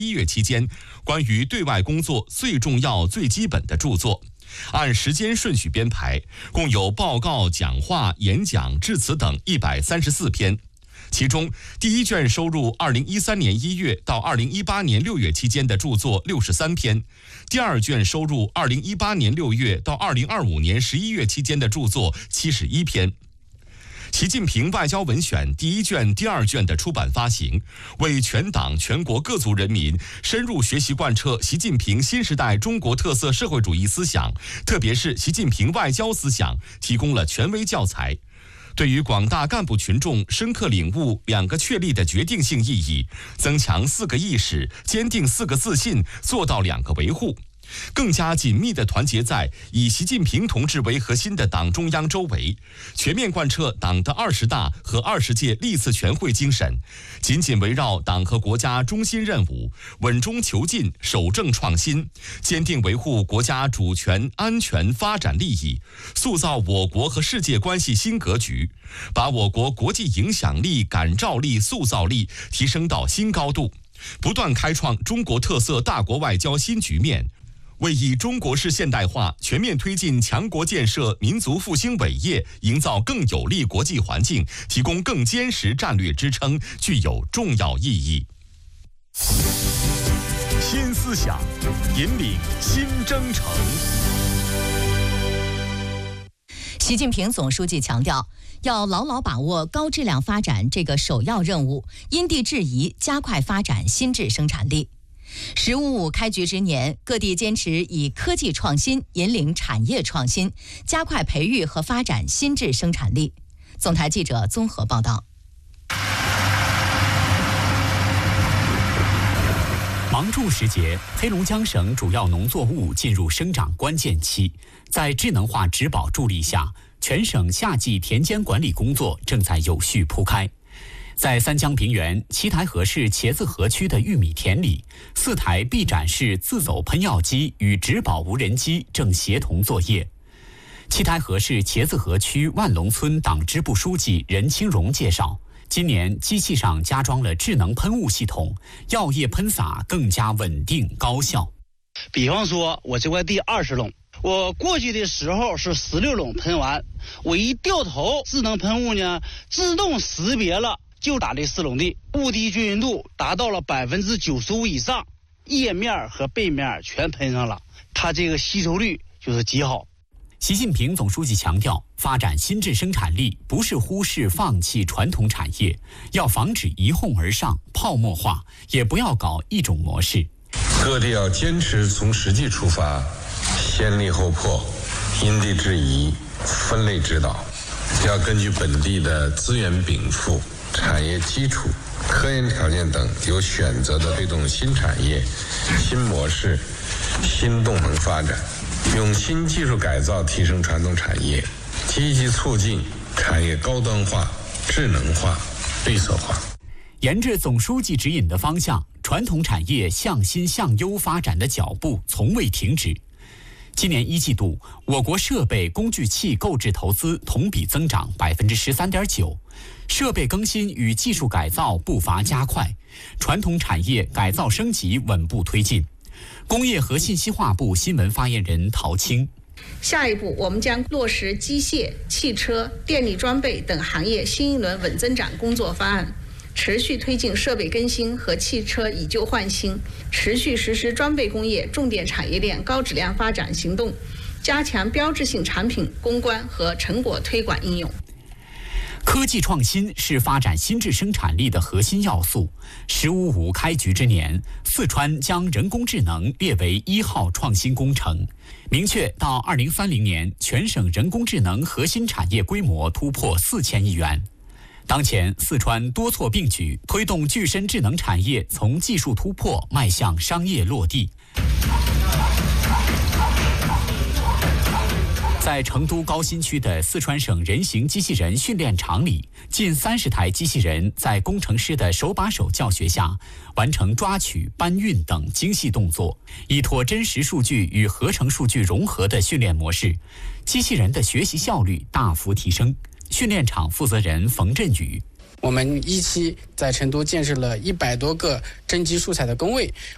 1月期间关于对外工作最重要、最基本的著作，按时间顺序编排，共有报告、讲话、演讲、致辞等134篇。其中，第一卷收入2013年1月到2018年6月期间的著作63篇，第二卷收入2018年6月到2025年11月期间的著作71篇。习近平外交文选第一卷、第二卷的出版发行，为全党全国各族人民深入学习贯彻习近平新时代中国特色社会主义思想，特别是习近平外交思想，提供了权威教材。对于广大干部群众深刻领悟2个确立的决定性意义，增强4个意识，坚定4个自信，做到2个维护，更加紧密地团结在以习近平同志为核心的党中央周围，全面贯彻党的20大和20届历次全会精神，紧紧围绕党和国家中心任务，稳中求进，守正创新，坚定维护国家主权、安全、发展利益，塑造我国和世界关系新格局，把我国国际影响力、感召力、塑造力提升到新高度，不断开创中国特色大国外交新局面，为以中国式现代化全面推进强国建设、民族复兴伟业营造更有利国际环境，提供更坚实战略支撑，具有重要意义。新思想，引领新征程。 习近平总书记强调，要牢牢把握高质量发展这个首要任务，因地制宜加快发展新质生产力。“15+5”开局之年，各地坚持以科技创新引领产业创新，加快培育和发展新质生产力。总台记者综合报道。 芒种时节，黑龙江省主要农作物进入生长关键期。在智能化植保助力下，全省夏季田间管理工作正在有序铺开。在三江平原七台河市茄子河区的玉米田里，4台 B 展式自走喷药机与植保无人机正协同作业。七台河市茄子河区万隆村党支部书记任清荣介绍，今年机器上加装了智能喷雾系统，药液喷洒更加稳定高效。 比方说，我这块地20垄，我过去的时候是16垄喷完，我一掉头，智能喷雾呢自动识别了，就打这4垄地，雾滴均匀度达到了95%以上，叶面和背面全喷上了，它这个吸收率就是极好。 习近平总书记强调，发展新质生产力不是忽视放弃传统产业，要防止一哄而上、泡沫化，也不要搞一种模式。 各地要坚持从实际出发，先立后破，因地制宜，分类指导，要根据本地的资源禀赋、产业基础、科研条件等，有选择的推动新产业、新模式、新动能发展，用新技术改造提升传统产业，积极促进产业高端化、智能化、绿色化。 沿着总书记指引的方向，传统产业向新向优发展的脚步从未停止。今年1季度，我国设备工具器购置投资同比增长13.9%，设备更新与技术改造步伐加快，传统产业改造升级稳步推进。工业和信息化部新闻发言人陶青： 下一步，我们将落实机械、汽车、电力装备等行业新一轮稳增长工作方案，持续推进设备更新和汽车以旧换新，持续实施装备工业重点产业链高质量发展行动，加强标志性产品攻关和成果推广应用。 科技创新是发展新质生产力的核心要素。“15+5”开局之年，四川将人工智能列为1号创新工程，明确到2030年，全省人工智能核心产业规模突破4000亿元。当前，四川多措并举，推动具身智能产业从技术突破迈向商业落地。在成都高新区的四川省人形机器人训练场里，近30台机器人在工程师的手把手教学下，完成抓取、搬运等精细动作。依托真实数据与合成数据融合的训练模式，机器人的学习效率大幅提升。训练场负责人冯振宇： 我们一期在成都建设了100多个真机素材的工位，